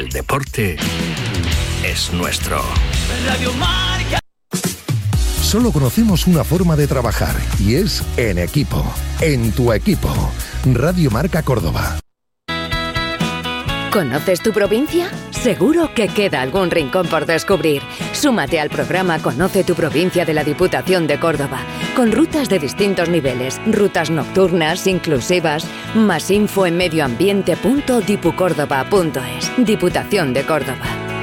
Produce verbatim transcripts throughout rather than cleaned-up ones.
El deporte es nuestro. Radio Marca. Solo conocemos una forma de trabajar y es en equipo, en tu equipo. Radio Marca Córdoba. ¿Conoces tu provincia? Seguro que queda algún rincón por descubrir. Súmate al programa Conoce tu provincia de la Diputación de Córdoba, con rutas de distintos niveles, rutas nocturnas, inclusivas. Más info en medioambiente punto dipucórdoba punto es. Diputación de Córdoba.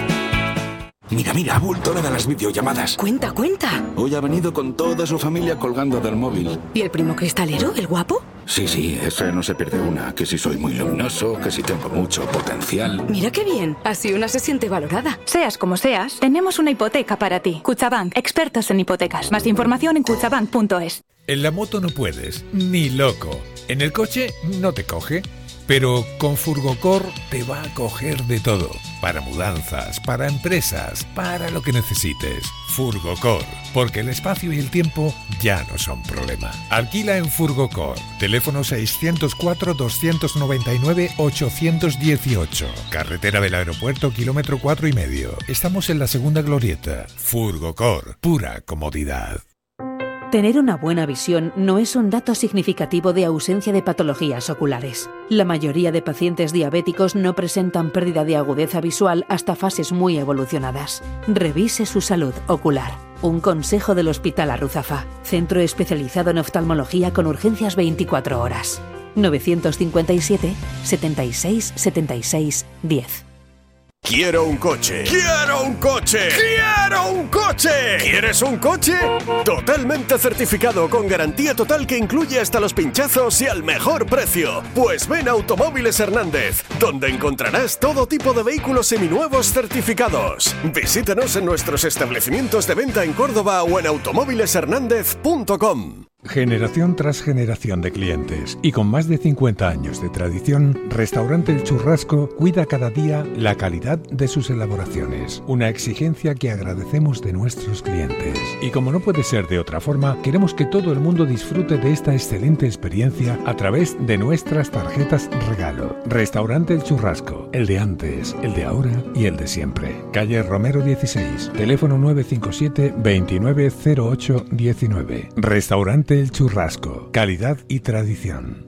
Mira, mira, ha vuelto la de las videollamadas. Cuenta, cuenta. Hoy ha venido con toda su familia colgando del móvil. ¿Y el primo cristalero, el guapo? Sí, sí, ese no se pierde una. Que si soy muy luminoso, que si tengo mucho potencial. Mira qué bien. Así una se siente valorada. Seas como seas, tenemos una hipoteca para ti. Kutxabank, expertos en hipotecas. Más información en kutxabank punto es. En la moto no puedes, ni loco. En el coche no te coge. Pero con Furgocor te va a coger de todo. Para mudanzas, para empresas, para lo que necesites. Furgocor, porque el espacio y el tiempo ya no son problema. Alquila en Furgocor. Teléfono seiscientos cuatro, doscientos noventa y nueve, ochocientos dieciocho. Carretera del Aeropuerto, kilómetro cuatro y medio. Estamos en la segunda glorieta. Furgocor, pura comodidad. Tener una buena visión no es un dato significativo de ausencia de patologías oculares. La mayoría de pacientes diabéticos no presentan pérdida de agudeza visual hasta fases muy evolucionadas. Revise su salud ocular. Un consejo del Hospital Arruzafa, centro especializado en oftalmología con urgencias veinticuatro horas. novecientos cincuenta y siete, setenta y seis, setenta y seis, diez. Quiero un coche. ¡Quiero un coche! ¡Quiero un coche! ¿Quieres un coche? Totalmente certificado, con garantía total que incluye hasta los pinchazos y al mejor precio. Pues ven a Automóviles Hernández, donde encontrarás todo tipo de vehículos seminuevos certificados. Visítanos en nuestros establecimientos de venta en Córdoba o en automóviles hernández punto com. Generación tras generación de clientes y con más de cincuenta años de tradición, Restaurante El Churrasco cuida cada día la calidad de sus elaboraciones, una exigencia que agradecemos de nuestros clientes. Y como no puede ser de otra forma, queremos que todo el mundo disfrute de esta excelente experiencia a través de nuestras tarjetas regalo. Restaurante El Churrasco, el de antes, el de ahora y el de siempre. Calle Romero dieciséis, teléfono nueve cinco siete, veintinueve cero ocho diecinueve. Restaurante El Churrasco, calidad y tradición.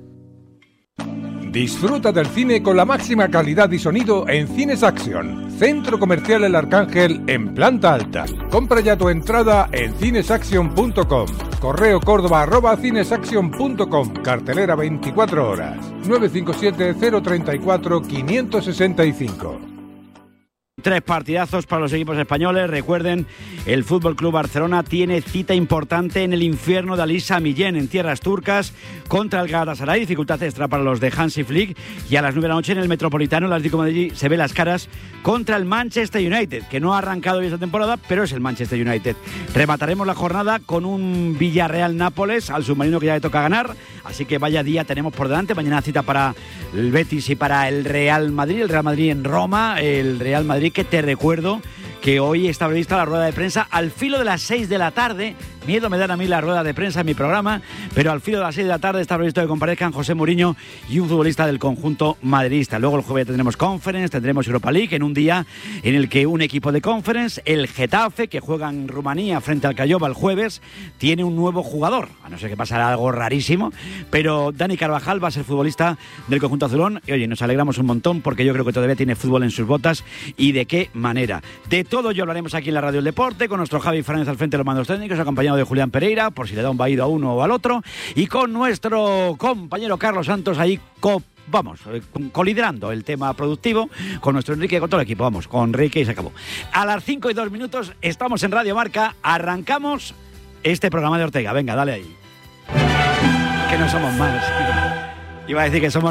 Disfruta del cine con la máxima calidad y sonido en Cines Action, Centro Comercial El Arcángel en planta alta. Compra ya tu entrada en cinesaction punto com. Correo córdoba arroba cinesaction punto com. Cartelera veinticuatro horas. nueve cinco siete, cero tres cuatro, cinco seis cinco. Tres partidazos para los equipos españoles. Recuerden, el F C Barcelona tiene cita importante en el infierno de Ali Sami Yen, en tierras turcas, contra el Galatasaray. Dificultad extra para los de Hansi Flick. Y a las nueve de la noche en el Metropolitano, el Atlético de Madrid se ve las caras contra el Manchester United, que no ha arrancado bien esta temporada, pero es el Manchester United. Remataremos la jornada con un Villarreal-Nápoles, al submarino que ya le toca ganar. Así que vaya día tenemos por delante. Mañana cita para el Betis y para el Real Madrid. El Real Madrid en Roma, el Real Madrid que te recuerdo que hoy está prevista la rueda de prensa al filo de las seis de la tarde. Miedo me dan a mí la rueda de prensa en mi programa, pero al filo de las seis de la tarde está previsto que comparezcan José Mourinho y un futbolista del conjunto madridista. Luego el jueves tendremos Conference, tendremos Europa League, en un día en el que un equipo de Conference, el Getafe, que juega en Rumanía frente al Craiova el jueves, tiene un nuevo jugador. A no ser que pasará algo rarísimo, pero Dani Carvajal va a ser futbolista del conjunto azulón. Y oye, nos alegramos un montón porque yo creo que todavía tiene fútbol en sus botas, y de qué manera. De todo ello hablaremos aquí en la Radio del Deporte, con nuestro Javi Fernández al frente de los mandos técnicos, acompañado de Julián Pereira, por si le da un vaído a uno o al otro, y con nuestro compañero Carlos Santos ahí co vamos, coliderando el tema productivo con nuestro Enrique, con todo el equipo, vamos, con Enrique y se acabó. A las cinco y dos minutos estamos en Radio Marca, arrancamos este programa de Ortega. Venga, dale ahí. Que no somos más. Iba a decir que somos